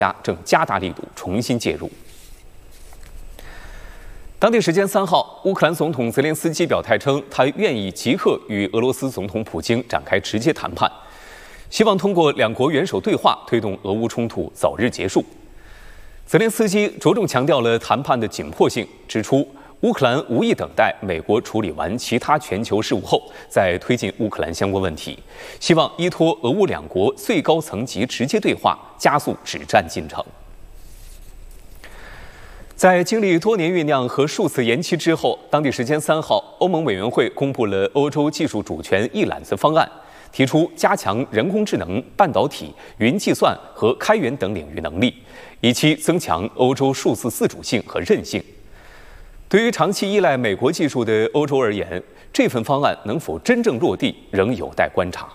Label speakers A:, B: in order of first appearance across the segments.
A: 家正加大力度重新介入。当地时间3号，乌克兰总统泽连斯基表态称，他愿意即刻与俄罗斯总统普京展开直接谈判，希望通过两国元首对话推动俄乌冲突早日结束。泽连斯基着重强调了谈判的紧迫性，指出乌克兰无意等待美国处理完其他全球事务后再推进乌克兰相关问题，希望依托俄乌两国最高层级直接对话，加速止战进程。在经历多年酝酿和数次延期之后，当地时间3号，欧盟委员会公布了欧洲技术主权一揽子方案，提出加强人工智能、半导体、云计算和开源等领域能力，以期增强欧洲数字自主性和韧性。对于长期依赖美国技术的欧洲而言，这份方案能否真正落地，仍有待观察。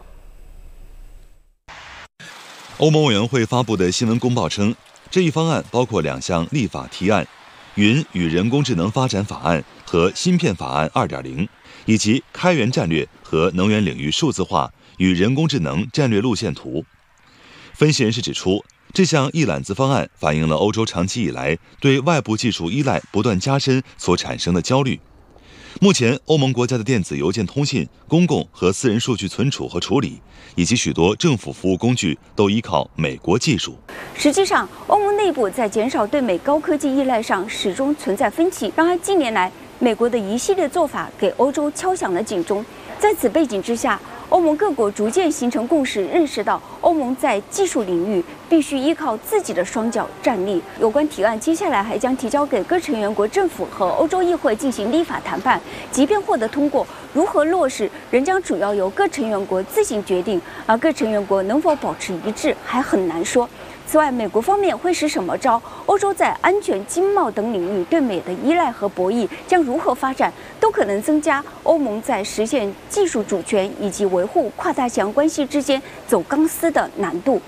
B: 欧盟委员会发布的新闻公报称，这一方案包括2项立法提案：云与人工智能发展法案和芯片法案 2.0， 以及开源战略和能源领域数字化与人工智能战略路线图。分析人士指出，这项一揽子方案反映了欧洲长期以来对外部技术依赖不断加深所产生的焦虑。目前，欧盟国家的电子邮件通信、公共和私人数据存储和处理，以及许多政府服务工具都依靠美国技术。
C: 实际上，欧盟内部在减少对美高科技依赖上始终存在分歧。然而，近年来美国的一系列做法给欧洲敲响了警钟。在此背景之下，欧盟各国逐渐形成共识，认识到欧盟在技术领域必须依靠自己的双脚站立。有关提案接下来还将提交给各成员国政府和欧洲议会进行立法谈判。即便获得通过，如何落实仍将主要由各成员国自行决定，而各成员国能否保持一致还很难说。此外，美国方面会使什么招？欧洲在安全、经贸等领域对美的依赖和博弈将如何发展，都可能增加欧盟在实现技术主权以及维护跨大西洋关系之间走钢丝的难度。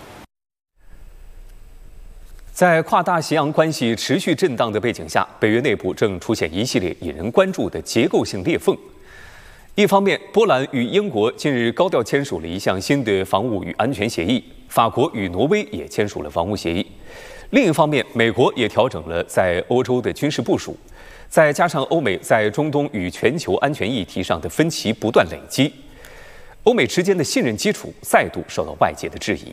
A: 在跨大西洋关系持续震荡的背景下，北约内部正出现一系列引人关注的结构性裂缝。一方面，波兰与英国近日高调签署了一项新的防务与安全协议，法国与挪威也签署了防务协议。另一方面，美国也调整了在欧洲的军事部署，再加上欧美在中东与全球安全议题上的分歧不断累积，欧美之间的信任基础再度受到外界的质疑。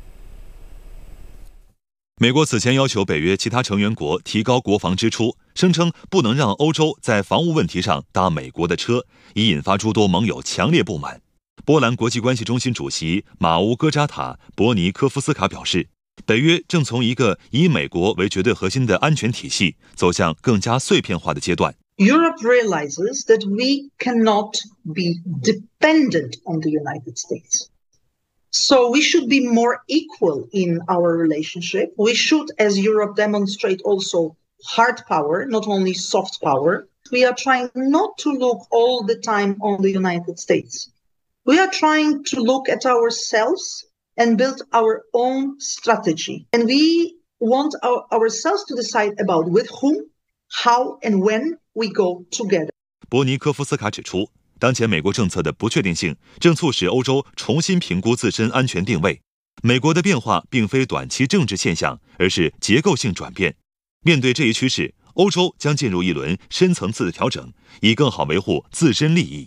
B: 美国此前要求北约其他成员国提高国防支出，声称不能让欧洲在防务问题上搭美国的车，已引发诸多盟友强烈不满。波兰国际关系中心主席马乌戈扎塔·博尼科夫斯卡表示，北约正从一个以美国为绝对核心的安全体系走向更加碎片化的阶段。
D: Europe realizes that we cannot be dependent on the United States. So we should be more equal in our relationship. We should, as Europe, demonstrate also hard power, not only soft power. We are trying not to look all the time on the United States. We are trying to look at ourselves and build our own strategy. And we want ourselves to decide about with whom, how, and when we go together.
B: 博尼科夫斯卡指出，当前美国政策的不确定性正促使欧洲重新评估自身安全定位。美国的变化并非短期政治现象，而是结构性转变。面对这一趋势，欧洲将进入一轮深层次的调整，以更好维护自身利益。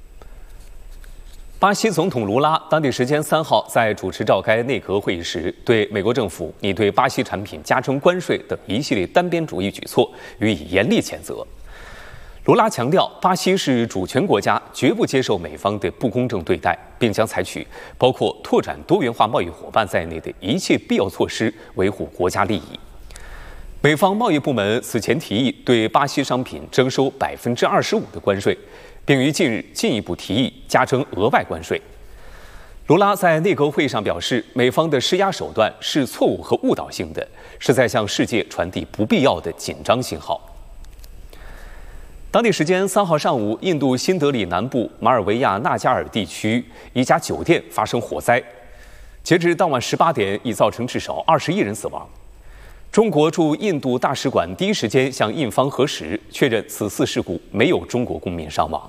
A: 巴西总统卢拉当地时间3号在主持召开内阁会议时，对美国政府拟对巴西产品加征关税等一系列单边主义举措予以严厉谴责。卢拉强调，巴西是主权国家，绝不接受美方的不公正对待，并将采取包括拓展多元化贸易伙伴在内的一切必要措施，维护国家利益。美方贸易部门此前提议对巴西商品征收25%的关税，并于近日进一步提议加征额外关税。卢拉在内阁会议上表示，美方的施压手段是错误和误导性的，是在向世界传递不必要的紧张信号。当地时间3号上午，印度新德里南部马尔维亚纳加尔地区一家酒店发生火灾，截至当晚18点，已造成至少21人死亡。中国驻印度大使馆第一时间向印方核实，确认此次事故没有中国公民伤亡。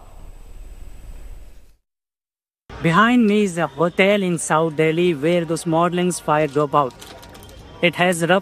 E: Behind me is a hotel in South Delhi where those modelings fire broke out. It has rough